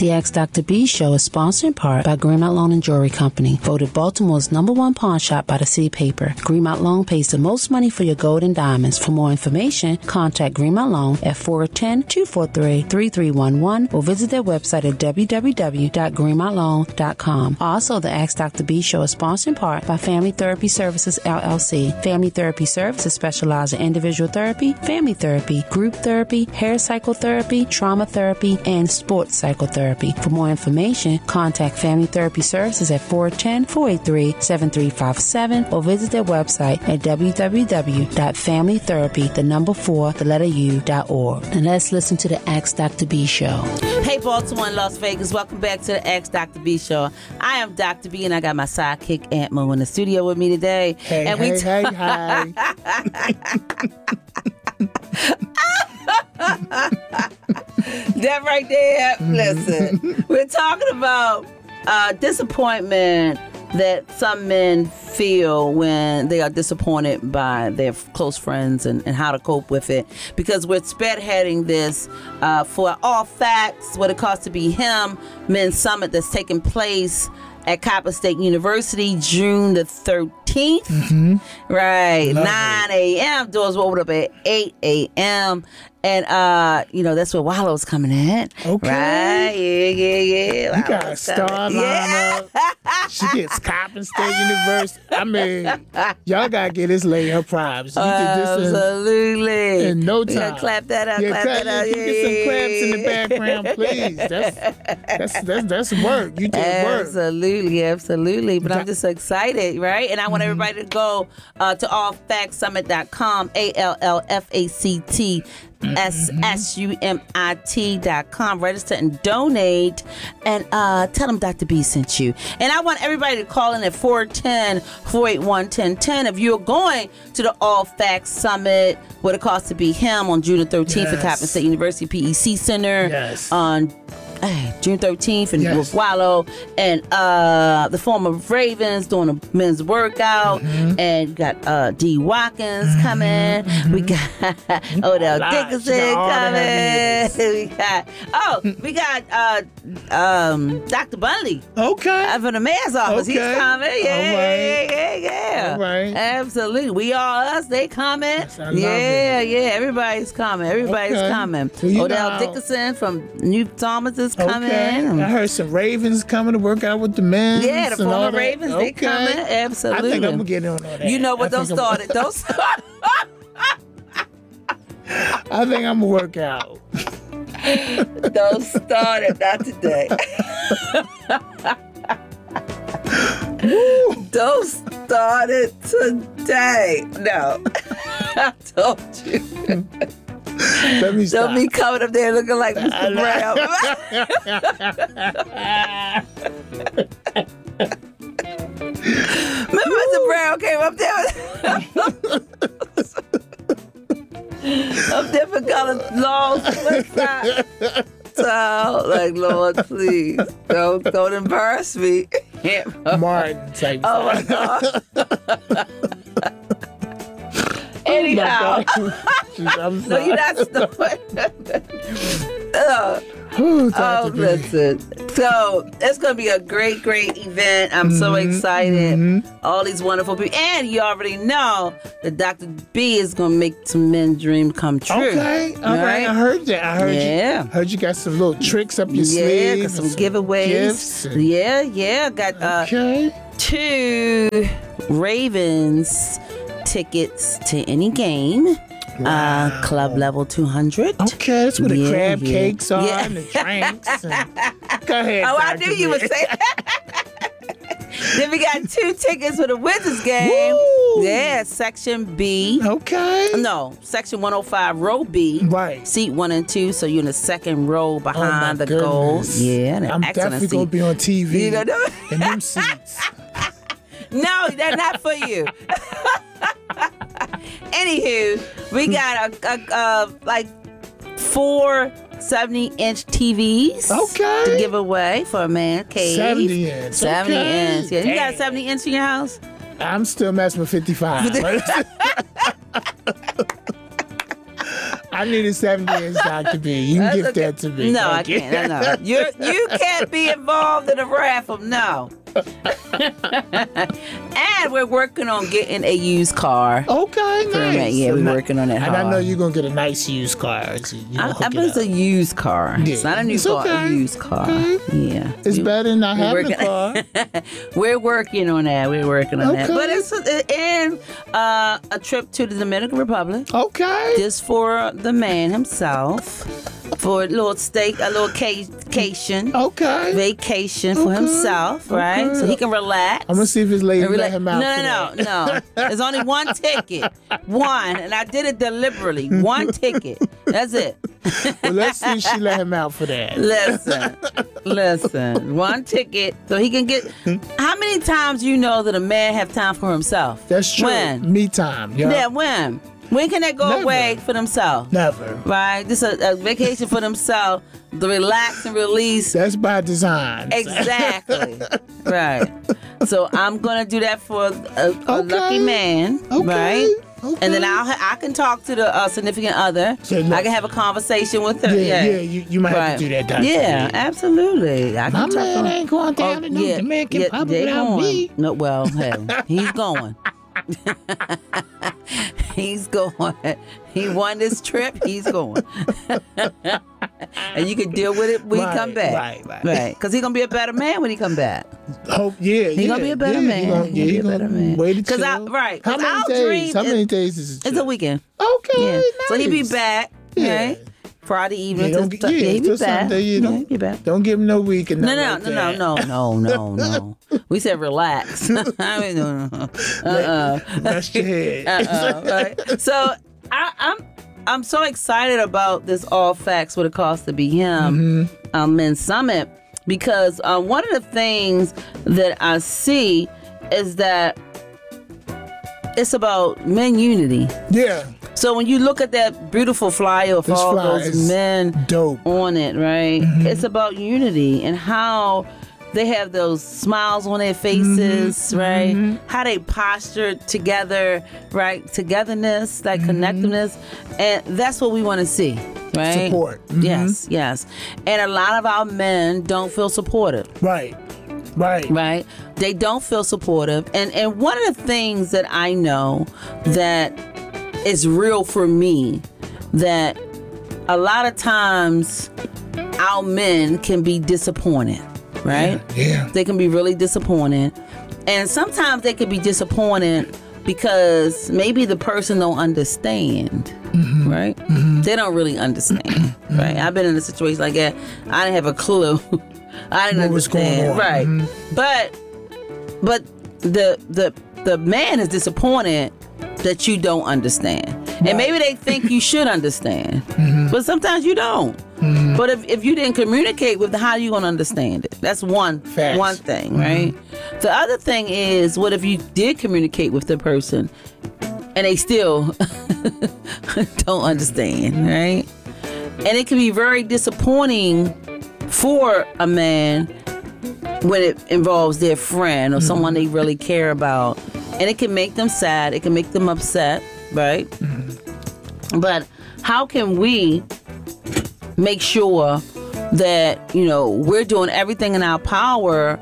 The Ask Dr. B Show is sponsored in part by Greenmount Loan and Jewelry Company, voted Baltimore's #1 pawn shop by the City Paper. Greenmount Loan pays the most money for your gold and diamonds. For more information, contact Greenmount Loan at 410-243-3311 or visit their website at www.greenmountloan.com. Also, the Ask Dr. B Show is sponsored in part by Family Therapy Services, LLC. Family Therapy Services specialize in individual therapy, family therapy, group therapy, hair cycle therapy, trauma therapy, and sports psychotherapy. For more information, contact Family Therapy Services at 410-483-7357 or visit their website at www.familytherapy4u.org. And let's listen to the Ask Dr. B Show. Hey, Baltimore and Las Vegas. Welcome back to the Ask Dr. B Show. I am Dr. B, and I got my sidekick, Aunt Mo, in the studio with me today. Hey, and hey. That right there, listen, we're talking about disappointment that some men feel when they are disappointed by their close friends and how to cope with it. Because we're spearheading this for All Facts, What It Costs to Be Him Men's Summit that's taking place at Coppin State University, June the 13th. Mm-hmm. Right, Love 9 a.m. Doors will open up at 8 a.m. And, that's where Wallow's coming in. Okay. Right, yeah. You got a star lineup. She gets Coppin State University. I mean, y'all got to get this lady her props. You did this absolutely. In no time. We gotta clap that up, clap that up. Get some claps in the background, please. That's work. You did work. Absolutely. But I'm just excited, right? And I want everybody to go to allfactsummit.com, allfactsummit.com. Register and donate, and tell them Dr. B sent you. And I want everybody to call in at 410-481-1010 if you're going to the All Facts Summit, What It Costs to Be Him, on June the 13th at Coppin State University PEC Center on June 13th with Wallow and the former Ravens doing a men's workout, and you got D. Watkins coming. We got Odell Dickinson coming. We got Dr. Bunley. Okay. From the mayor's office. He's coming. Yeah. All right. Absolutely. We all us. They coming. Yes, I love it. Everybody's coming. Coming. So Odell Dickinson from New Thomas is coming. Okay. I heard some Ravens coming to work out with the men. Yeah, the former Ravens, they coming. Absolutely. I think I'm going to get in on that. You know what? Don't start it. Don't start. I think I'm going to work out. Don't start it. Not today. Don't start it today. No. I told you. Let me stop. Don't be coming up there looking like Mr. Brown. Remember Mr. Brown came up there with different colored long slip socks. So, like, Lord, please, don't embarrass me. Martin type. Oh my God. Anyhow. No, you're not stupid. Listen. So it's going to be a great event. I'm so excited. All these wonderful people. And you already know that Dr. B is going to make some men's dream come true. Okay. All right. I heard that. I heard you got some little tricks up your sleeve. Yeah, got some giveaways. Gifts and... Yeah. Got 2 Ravens tickets to any game. Wow. Club level 200. Okay, that's where the crab cakes are and the drinks. And... Go ahead. Oh, I knew you would say that. Then we got 2 tickets for the Wizards game. Woo. Yeah, Section B. Okay. No, Section 105, Row B. Right. Seat 1 and 2, so you're in the second row behind the goals. Yeah, I'm definitely going to be on TV. You gonna do it? In them seats. No, they're not for you. Anywho, we got like 4 70-inch TVs to give away for a man cave. 70 inch. 70 inch. Yeah, you got a Damn. 70 inch in your house? I'm still messing with 55. I need a 70-inch Dr. B. You can gift that to me. No, Okay. I can't. No. You can't be involved in a raffle. No. And we're working on getting a used car. Okay, nice. Yeah, we're working on that And I hard. know you're going to get a nice used car. So I bet it's a used car. Yeah. It's not a new It's car, okay. a used car. Okay. Yeah. It's better than not having a car. We're working on that. We're working on that. Okay. But it's a trip to the Dominican Republic. Okay. Just for the man himself. For a little vacation. Okay. Vacation for Okay. himself, right? Okay. So he can relax. I'm going to see if his lady And let him out. No. There's only one ticket. One. And I did it deliberately. One ticket. That's it. Well, let's see if she let him out for that. Listen. One ticket so he can get. How many times you know that a man have time for himself? That's true. When? Me time. Yeah. Yeah, when? When can they go Never. away for themselves? Never. Right? This is a vacation for themselves. The relax and release. That's by design. Exactly. Right. So I'm gonna do that for a lucky man. Okay. Right. Okay. And then I can talk to the significant other. Say, look. I can have a conversation with her. Yeah, you might have to do that, Dr. Yeah, B. absolutely. I My can talk man to ain't going down to no Dominican Republic they without going. me. No, well, hey, he's going. He's going. He won this trip. He's going. And you can deal with it when he come back. Right. Because he's going to be a better man when he come back. Hope, yeah. He's going to be a better man. He's Be a going better to man. wait to Cause chill. How How many days? How many days is it? It's a weekend. Okay, Yeah. nice. So he'll be back. Yeah. Right? Friday evening. Yeah, he'll be till back. Sunday, He'll be back. Don't give him no week and No. We said relax. I mean, no. Rest your head. Right. So I'm so excited about this All Facts What It Costs to Be Him Men's Summit because one of the things that I see is that it's about men unity. Yeah. So when you look at that beautiful flyer of This all flyer those is men dope. on it, right? It's about unity and how they have those smiles on their faces, right? How they posture together, right? Togetherness, that connectiveness. And that's what we want to see, right? Support. Yes. And a lot of our men don't feel supported. Right. Right? They don't feel supportive. And one of the things that I know that is real for me, that a lot of times our men can be disappointed, right? Yeah. They can be really disappointed. And sometimes they can be disappointed because maybe the person don't understand, right? They don't really understand, right? I've been in a situation like that. I didn't have a clue. I didn't What was going understand, on. right? But the man is disappointed that you don't understand. And maybe they think you should understand. But sometimes you don't. But if you didn't communicate with them, how are you going to understand it? That's one thing, right? The other thing is, what if you did communicate with the person and they still don't understand, right? And it can be very disappointing for a man when it involves their friend or someone they really care about. And it can make them sad. It can make them upset, right? But how can we make sure that, we're doing everything in our power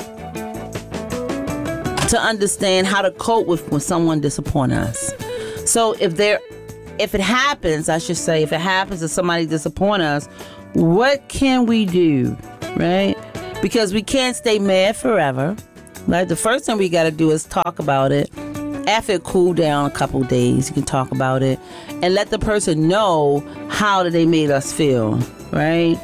to understand how to cope with when someone disappoints us? So if it happens, I should say, if it happens that somebody disappoints us, what can we do, right? Because we can't stay mad forever, right? The first thing we got to do is talk about it. After it cool down a couple days, you can talk about it and let the person know how they made us feel, right?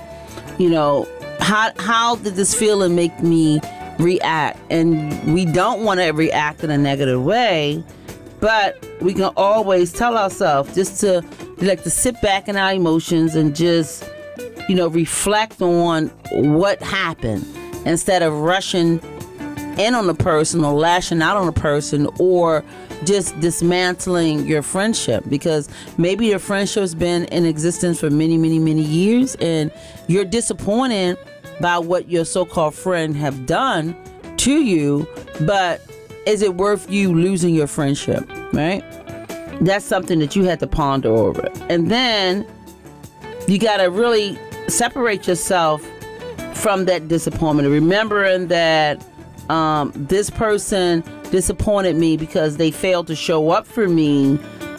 How did this feeling make me react? And we don't want to react in a negative way, but we can always tell ourselves just to sit back in our emotions and just reflect on what happened instead of rushing in on the person or lashing out on the person or just dismantling your friendship, because maybe your friendship's been in existence for many, many, many years and you're disappointed by what your so-called friend have done to you, but is it worth you losing your friendship, right? That's something that you had to ponder over. And then you got to really separate yourself from that disappointment, remembering that this person disappointed me because they failed to show up for me.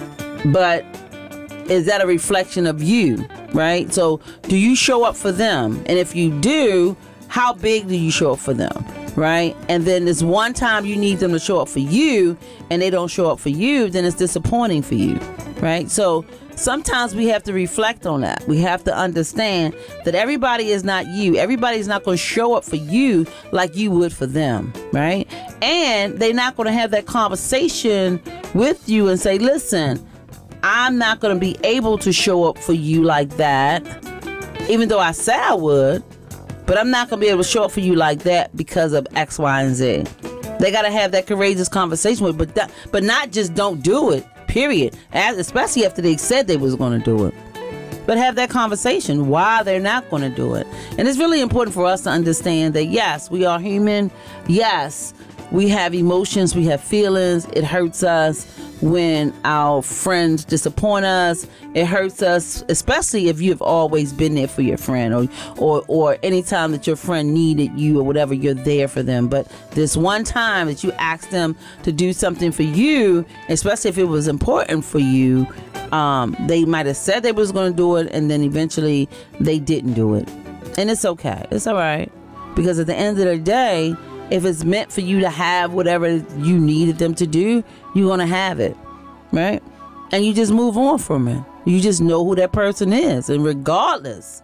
But is that a reflection of you, right? So do you show up for them? And if you do, how big do you show up for them, right? And then this one time you need them to show up for you and they don't show up for you, then it's disappointing for you, right? So sometimes we have to reflect on that. We have to understand that everybody is not you. Everybody's not going to show up for you like you would for them, right? And they're not going to have that conversation with you and say, listen, I'm not going to be able to show up for you like that, even though I said I would, but I'm not going to be able to show up for you like that because of X, Y, and Z. They got to have that courageous conversation with, but not just don't do it. Period. Especially after they said they was going to do it. But have that conversation why they're not going to do it. And it's really important for us to understand that, yes, we are human. Yes, we have emotions. We have feelings. It hurts us when our friends disappoint us. It hurts us, especially if you've always been there for your friend or anytime that your friend needed you or whatever, you're there for them. But this one time that you asked them to do something for you, especially if it was important for you, they might have said they was going to do it and then eventually they didn't do it. And it's okay. It's all right. Because at the end of the day, if it's meant for you to have whatever you needed them to do, you're going to have it, right? And you just move on from it. You just know who that person is. And regardless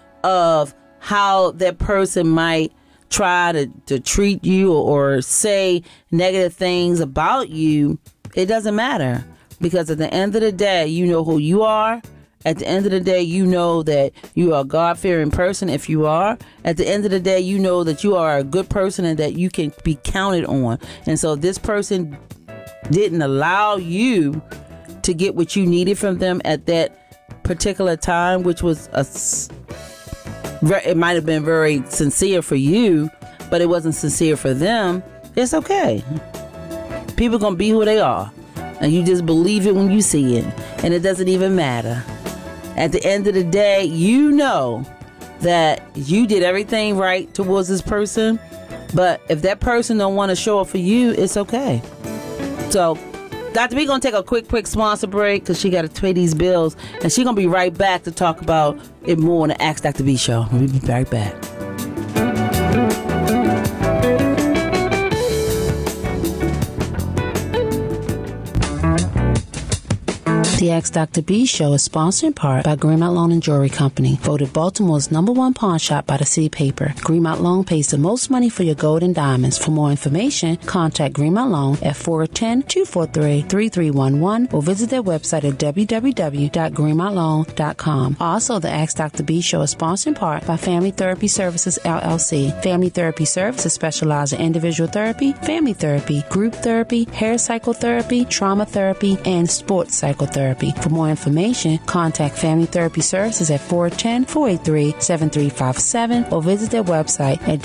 of how that person might try to treat you or say negative things about you, it doesn't matter. Because at the end of the day, you know who you are. At the end of the day, you know that you are a God-fearing person if you are. At the end of the day, you know that you are a good person and that you can be counted on. And so this person didn't allow you to get what you needed from them at that particular time, which was it might have been very sincere for you, but it wasn't sincere for them. It's okay. People gonna be who they are. And you just believe it when you see it. And it doesn't even matter. At the end of the day, you know that you did everything right towards this person. But if that person don't want to show up for you, it's okay. So, Dr. B going to take a quick sponsor break because she got to pay these bills. And she's going to be right back to talk about it more on the Ask Dr. B show. We'll be right back. The Ask Dr. B show is sponsored in part by Greenmount Loan and Jewelry Company, voted Baltimore's #1 pawn shop by the city paper. Greenmount Loan pays the most money for your gold and diamonds. For more information, contact Greenmount Loan at 410-243-3311 or visit their website at www.greenmountloan.com. Also, the Ask Dr. B show is sponsored in part by Family Therapy Services, LLC. Family Therapy Services specialize in individual therapy, family therapy, group therapy, hair cycle therapy, trauma therapy, and sports psychotherapy. For more information, contact Family Therapy Services at 410-483-7357 or visit their website at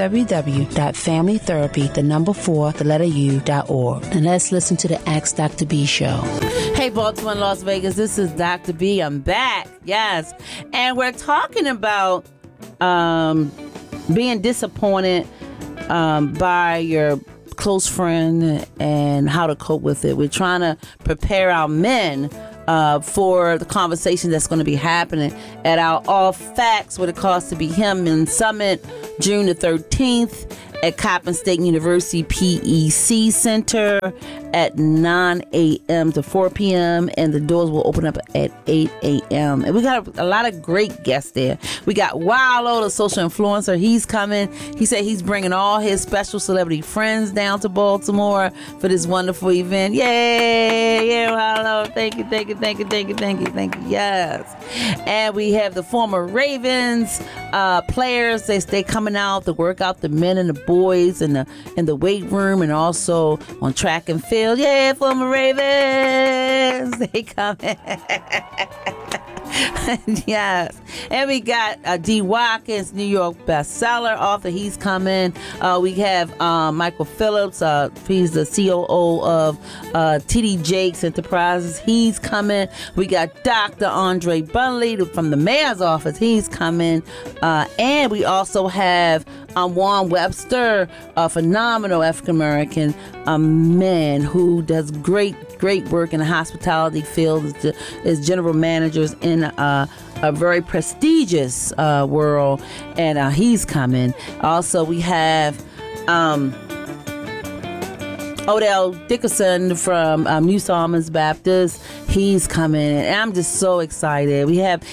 www.familytherapy4u.org. And let's listen to the Ask Dr. B show. Hey, Baltimore and Las Vegas, this is Dr. B. I'm back. Yes. And we're talking about being disappointed by your close friend and how to cope with it. We're trying to prepare our men for the conversation that's going to be happening at our All Facts, what it costs to be human summit, June the 13th at Coppin State University PEC Center at 9 a.m. to 4 p.m. and the doors will open up at 8 a.m. And we got a lot of great guests there. We got Wallo, the social influencer. He's coming. He said he's bringing all his special celebrity friends down to Baltimore for this wonderful event. Yay! Yeah, Wallo. Thank you. Yes. And we have the former Ravens players. They coming out to work out the men and the boys in the weight room and also on track and field. Yeah, former Ravens. They coming. Yes. And we got D. Watkins, New York bestseller author. He's coming. We have Michael Phillips. He's the COO of TD Jakes Enterprises. He's coming. We got Dr. Andre Bunley from the mayor's office. He's coming. And we also have Juan Webster, a phenomenal African-American man who does great work in the hospitality field, is general managers in a very prestigious world, and he's coming. Also, we have Odell Dickerson from New Psalmist Baptist. He's coming, and I'm just so excited. We have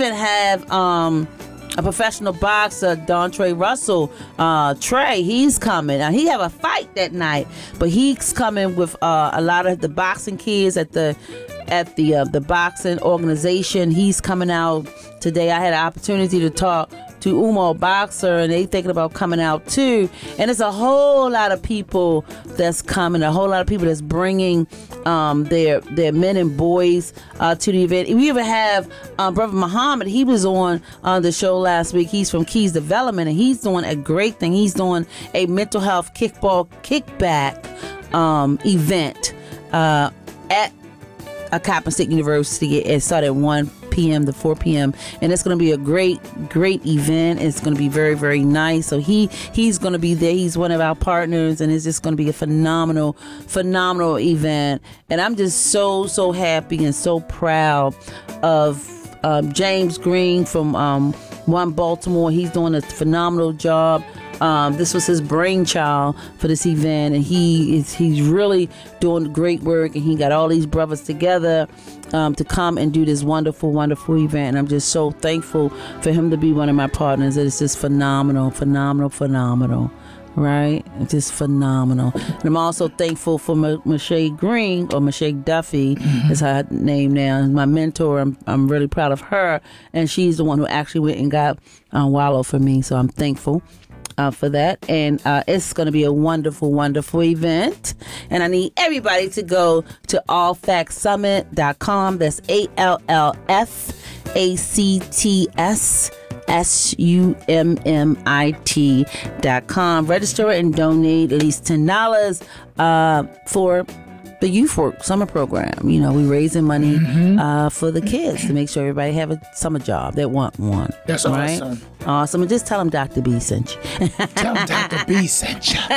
a professional boxer, Dontre Russell, Trey. He's coming. Now, he have a fight that night, but he's coming with a lot of the boxing kids at the boxing organization. He's coming out today. I had an opportunity to talk to Umo Boxer, and they thinking about coming out too. And it's a whole lot of people that's coming, a whole lot of people that's bringing their men and boys to the event. We even have Brother Muhammad. He was on the show last week. He's from Keys Development, and he's doing a great thing. He's doing a mental health kickback event at Coppin State University. It started at 1 p.m. to 4 p.m. and it's going to be a great event. It's going to be very, very nice. So he's going to be there. He's one of our partners, and it's just going to be a phenomenal event. And I'm just so happy and so proud of James Green from One Baltimore. He's doing a phenomenal job. This was his brainchild for this event, and he's really doing great work, and he got all these brothers together to come and do this wonderful event. And I'm just so thankful for him to be one of my partners. It's just phenomenal, right? It's just phenomenal. And I'm also thankful for Mache Green, or Mache Duffy is her name now, my mentor. I'm really proud of her, and she's the one who actually went and got Wallow for me, so I'm thankful for that. And it's going to be a wonderful event, and I need everybody to go to allfactsummit.com. That's ALLFACTSUMMIT.com. Register and donate at least $10 for the Youth Work Summer Program. You know, we're raising money for the kids to make sure everybody have a summer job that want one. That's right? Awesome. And just tell them Dr. B sent you. Tell them Dr. B sent you.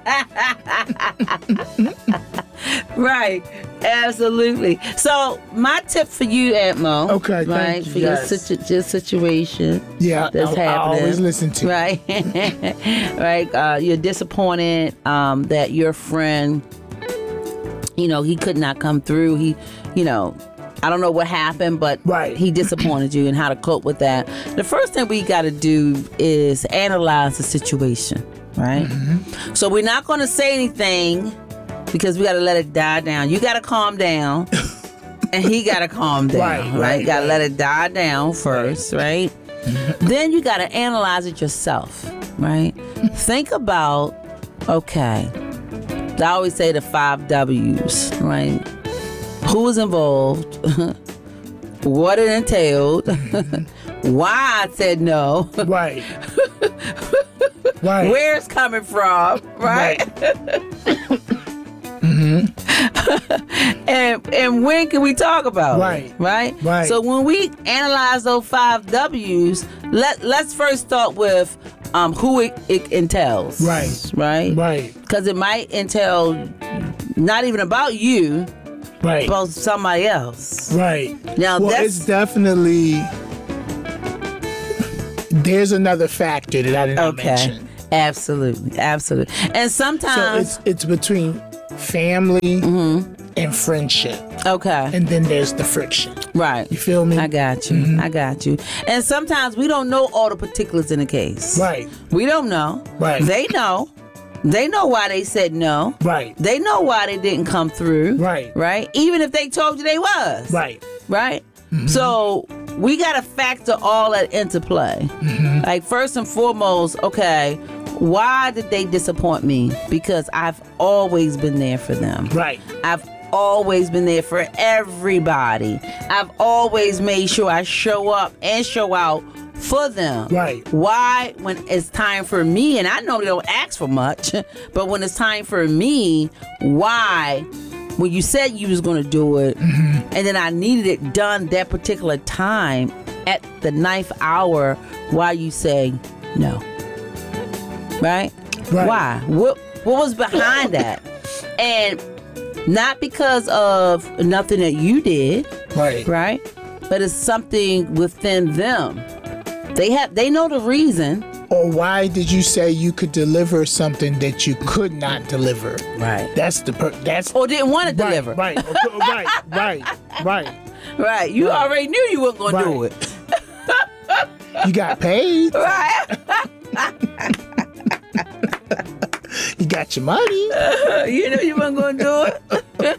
Right. Absolutely. So my tip for you, Edmo. Okay. Right. Thank you. For your situation. Yeah. That's happening. I always listen to. Right. Right. You're disappointed that your friend, you know, he could not come through. He, you know, I don't know what happened, but he disappointed you, and how to cope with that. The first thing we got to do is analyze the situation, right? So we're not going to say anything because we got to let it die down. You got to calm down, and he got to calm down, right? You got to let it die down first, right? Then you got to analyze it yourself, right? Think about, okay, I always say the 5 W's, right? Who was involved? What it entailed? Why I said no? Right. Where it's coming from? Right. And when can we talk about it? Right. So when we analyze those 5 W's, let's first start with who it entails. Right. Because it might entail not even about you. Right. About somebody else. Right. Now, it's definitely, there's another factor that I didn't mention. Absolutely. And sometimes, so it's between family and friendship. Okay. And then there's the friction. Right. You feel me? I got you. I got you. And sometimes we don't know all the particulars in the case. Right. We don't know. Right. They know. They know why they said no. Right. They know why they didn't come through. Right. Right. Even if they told you they was. Right. Right. So we got to factor all that into play. Like, first and foremost, okay, why did they disappoint me? Because I've always been there for them. Right. I've always been there for everybody. I've always made sure I show up and show out for them. Right. Why, when it's time for me, and I normally don't ask for much, but when it's time for me, why, when you said you was going to do it, and then I needed it done that particular time at the 9th hour, why you say no? Right? Why? What was behind that? And not because of nothing that you did, right? But it's something within them. They know the reason. Or why did you say you could deliver something that you could not deliver? Right. Or didn't want to deliver. Right. Right. You already knew you weren't going to do it. You got paid. Right. You got your money. You knew you weren't going to do it.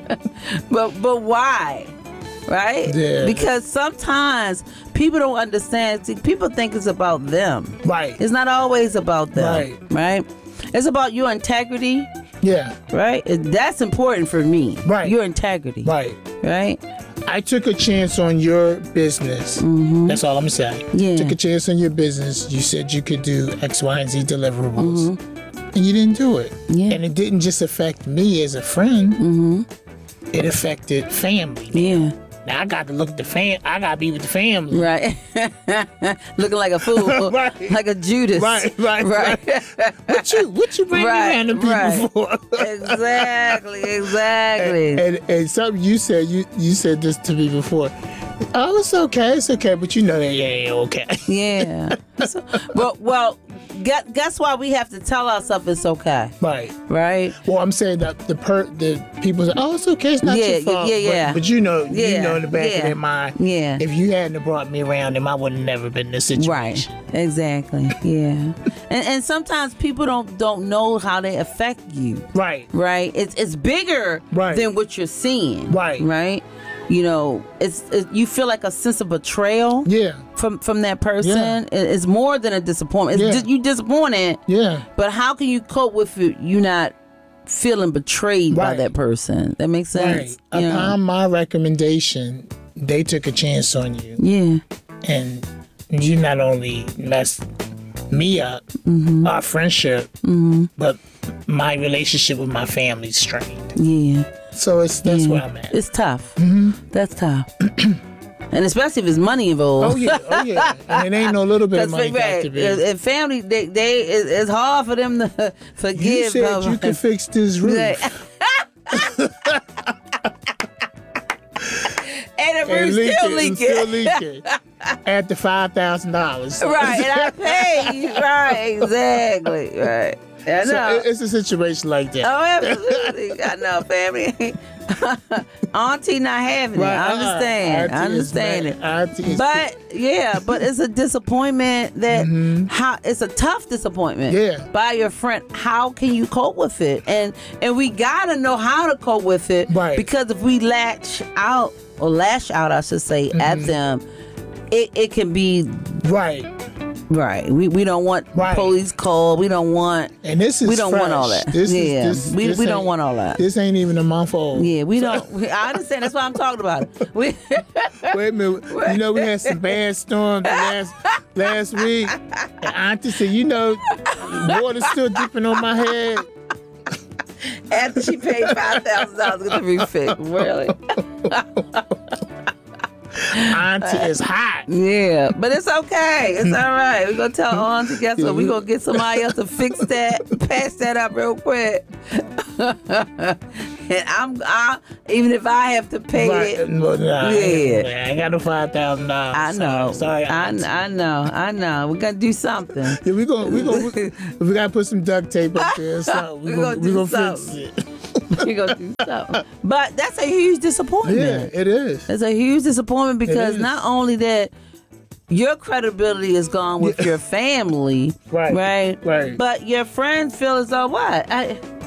But why? Right? Yeah. Because sometimes people don't understand. See, people think it's about them. Right. It's not always about them. Right? It's about your integrity. Yeah. Right? That's important for me. Right. Your integrity. Right. Right? I took a chance on your business. That's all I'm going to say. Yeah. Took a chance on your business. You said you could do X, Y, and Z deliverables. And you didn't do it. Yeah. And it didn't just affect me as a friend. It affected family. Yeah. Now I got to look at I got to be with the family. Right. Looking like a fool. Right. Like a Judas. Right. What you bring me around to people for? Exactly. And something you said this to me before. Oh, it's okay, but you know that ain't okay. Yeah. Well, guess why we have to tell ourselves it's okay. Right. Right. Well, I'm saying that the people say, "Oh, it's okay, it's not your fault." Yeah. But you know in the back of their mind, yeah. If you hadn't brought me around them, I would have never been in this situation. Right. Exactly. Yeah. and sometimes people don't know how they affect you. Right. Right. It's bigger than what you're seeing. Right. Right. You know, you feel like a sense of betrayal. Yeah. From that person. Yeah. It's more than a disappointment. It's just you disappointed. Yeah. But how can you cope with it? You not feeling betrayed by that person. That makes sense. Right. Upon my recommendation, they took a chance on you. Yeah. And you not only messed me up, our friendship, but my relationship with my family strained. Yeah. So that's where I'm at. It's tough. That's tough. And especially if there's money involved. Oh yeah. And it ain't no little bit of money got to be. And family, it's hard for them to forgive. You said you could fix this roof. And the roof's still leaking. At the $5,000. Right, and I paid. Right, exactly. Right. I know. So it's a situation like that. Oh, absolutely. I know, family. Auntie not having it. I understand it. But it's a disappointment that it's a tough disappointment by your friend. How can you cope with it? And we gotta know how to cope with it. Right. Because if we lash out, I should say, at them, it can be Right. We don't want police call. We don't want. And this is we don't fresh. Want all that. We don't want all that. This ain't even a month old. Yeah, we don't. I understand. That's why I'm talking about it. Wait a minute. You know we had some bad storms last week. And Auntie said, water's still dripping on my head. After she paid $5,000 to get the roof fixed. Really? Auntie is hot. Yeah, but it's okay. It's all right. We're going to tell Auntie, guess what? We're going to get somebody else to fix that, patch that up real quick. And I even if I have to pay it. I ain't got no $5,000. I know. Sorry. I know. We're going to do something. Yeah, we got to put some duct tape up there or something. We're going to fix it. We're going to do something. But that's a huge disappointment. Yeah, it is. It's a huge disappointment because not only that your credibility is gone with your family, right? But your friends feel as though what?